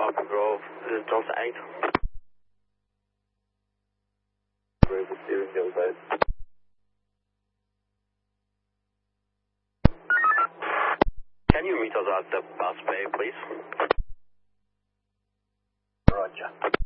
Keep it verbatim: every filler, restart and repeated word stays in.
Falcon Grove, uh, Delta eight. Can you meet us at the bus bay, please? Roger.